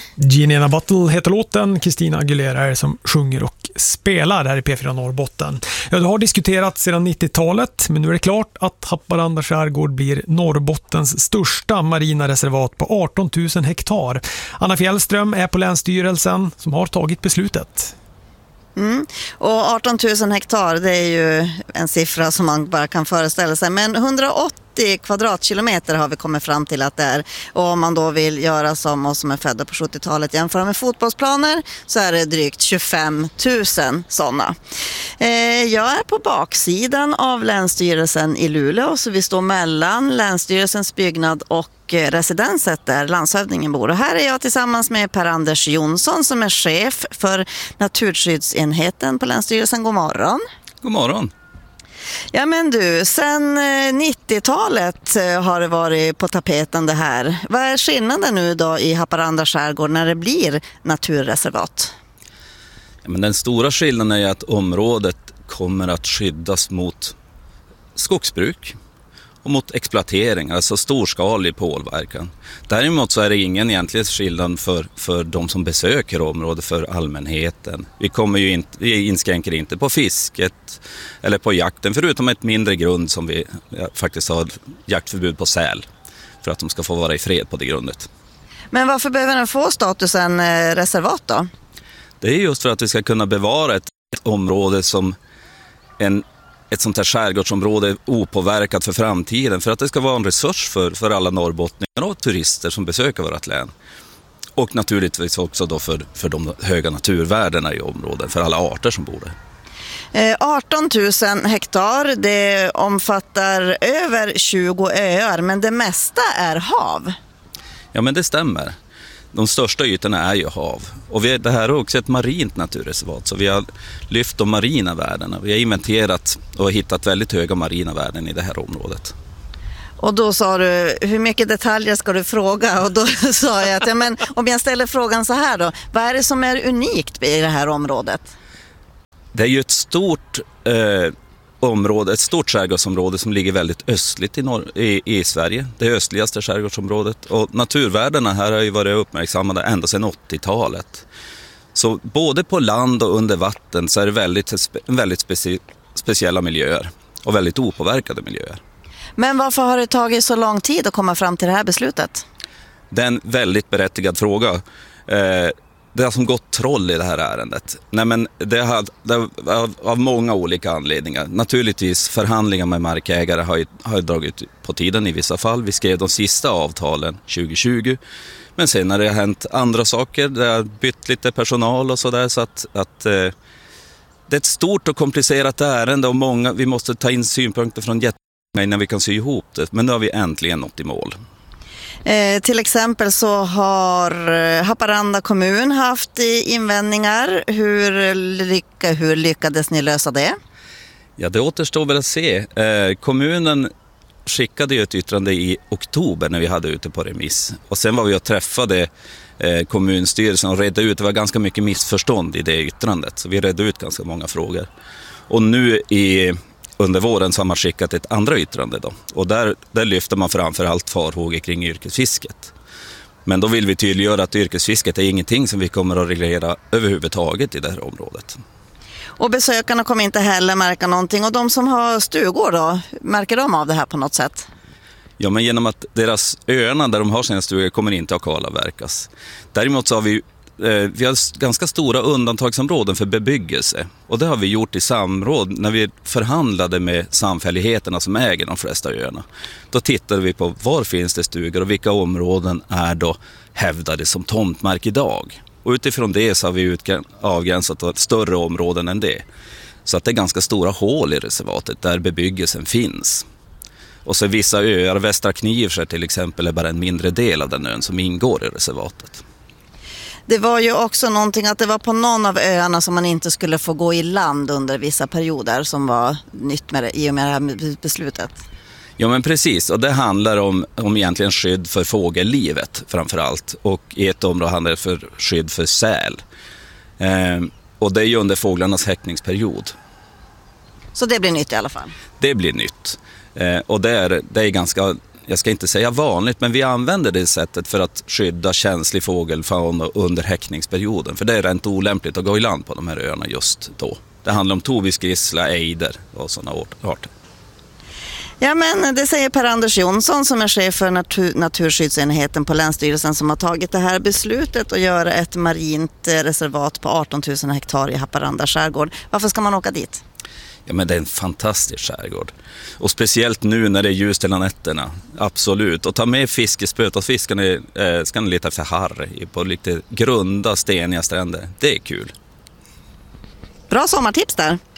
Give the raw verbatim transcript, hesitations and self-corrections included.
Ginena Battle heter låten. Christina Aguilera är som sjunger och spelar här i P fyra Norrbotten. Ja, det har diskuterats sedan nittiotalet, men nu är det klart att Haparanda skärgård blir Norrbottens största marina reservat på arton tusen hektar. Anna Fjällström är på Länsstyrelsen som har tagit beslutet. Mm. Och arton tusen hektar, det är ju en siffra som man bara kan föreställa sig. Men hundraåttio kvadratkilometer har vi kommit fram till att det är. Och om man då vill göra som oss som är födda på sjuttiotalet, jämföra med fotbollsplaner, så är det drygt tjugofem tusen sådana. Eh, jag är på baksidan av Länsstyrelsen i Luleå, så vi står mellan Länsstyrelsens byggnad och residenset där landshövdingen bor. Och här är jag tillsammans med Per-Anders Jonsson som är chef för naturskyddsenheten på Länsstyrelsen. God morgon. God morgon. Ja men du, sen nittiotalet har det varit på tapeten det här. Vad är skillnaden nu då i Haparanda skärgård när det blir naturreservat? Ja, men den stora skillnaden är att området kommer att skyddas mot skogsbruk och mot exploatering, alltså storskalig påverkan. Däremot så är det ingen egentlig skillnad för, för de som besöker området, för allmänheten. Vi, kommer ju inte, vi inskränker inte på fisket eller på jakten, förutom ett mindre grund som vi faktiskt har jaktförbud på säl, för att de ska få vara i fred på det grundet. Men varför behöver den få statusen reservat då? Det är just för att vi ska kunna bevara ett, ett område som en ett sånt här skärgårdsområde opåverkat för framtiden, för att det ska vara en resurs för, för alla norrbottningar och turister som besöker vårt län. Och naturligtvis också då för, för de höga naturvärdena i området, för alla arter som bor där. arton tusen hektar, det omfattar över tjugo öar, men det mesta är hav. Ja, men det stämmer. De största ytorna är ju hav. Och vi, det här är också ett marint naturreservat, så vi har lyft de marina värdena. Vi har inventerat och hittat väldigt höga marina värden i det här området. Och då sa du, hur mycket detaljer ska du fråga? Och då sa jag att ja, men, om jag ställer frågan så här då, vad är det som är unikt i det här området? Det är ju ett stort eh, område, ett stort skärgårdsområde som ligger väldigt östligt i, norr, i, i Sverige. Det östligaste skärgårdsområdet. Och naturvärdena här har ju varit uppmärksammade ända sedan åttiotalet. Så både på land och under vatten så är det väldigt, väldigt speci, speciella miljöer och väldigt opåverkade miljöer. Men varför har det tagit så lång tid att komma fram till det här beslutet? Det är en väldigt berättigad fråga. Eh, Det har som gått troll i det här ärendet. Nej, men det har, det har av, av många olika anledningar. Naturligtvis förhandlingar med markägare har, har dragit på tiden i vissa fall. Vi skrev de sista avtalen tjugo tjugo. Men sen har det hänt andra saker. Det har bytt lite personal och sådär. Så att, att eh, det är ett stort och komplicerat ärende. Och många, vi måste ta in synpunkter från jättemånga innan vi kan sy ihop det. Men nu har vi äntligen nått i mål. Eh, till exempel så har Haparanda kommun haft invändningar. Hur, lycka, hur lyckades ni lösa det? Ja, det återstår väl att se. Eh, kommunen skickade ju ett yttrande i oktober när vi hade ute på remiss. Och sen var vi och träffade eh, kommunstyrelsen och redde ut. Det var ganska mycket missförstånd i det yttrandet. Så vi redde ut ganska många frågor. Och nu i... Under våren så har man skickat ett andra yttrande då. Och där, där lyfter man framför allt farhågor kring yrkesfisket. Men då vill vi tydliggöra att yrkesfisket är ingenting som vi kommer att reglera överhuvudtaget i det här området. Och besökarna kommer inte heller märka någonting. Och de som har stugor då, märker de av det här på något sätt? Ja, men genom att deras öarna där de har sina stugor kommer inte att kalavverkas. Däremot så har vi Vi har ganska stora undantagsområden för bebyggelse, och det har vi gjort i samråd när vi förhandlade med samfälligheterna som äger de flesta öarna. Då tittade vi på var finns det stugor och vilka områden är då hävdade som tomtmark idag. Och utifrån det så har vi avgränsat större områden än det. Så att det är ganska stora hål i reservatet där bebyggelsen finns. Och så vissa öar, Västra Knivskär till exempel, är bara en mindre del av den ön som ingår i reservatet. Det var ju också någonting att det var på någon av öarna som man inte skulle få gå i land under vissa perioder som var nytt med det, i och med det här beslutet. Ja, men precis, och det handlar om, om egentligen skydd för fågellivet framförallt, och i ett område handlar det för skydd för säl. Eh, och det är ju under fåglarnas häckningsperiod. Så det blir nytt i alla fall? Det blir nytt. Eh, och det är, det är ganska jag ska inte säga vanligt, men vi använder det sättet för att skydda känslig fågelfauna under häckningsperioden. För det är rent olämpligt att gå i land på de här öarna just då. Det handlar om tobiskgrissla, ejder och sådana arter. Ja, men det säger Per-Anders Jonsson som är chef för natur- naturskyddsenheten på Länsstyrelsen som har tagit det här beslutet att göra ett marint reservat på arton tusen hektar i Haparanda skärgård. Varför ska man åka dit? Ja, men det är en fantastisk skärgård. Och speciellt nu när det är ljust hela nätterna. Absolut. Och ta med fiskespöt och fiskarna eh, ska ni leta efter harr på lite grunda, steniga stränder. Det är kul. Bra sommartips där.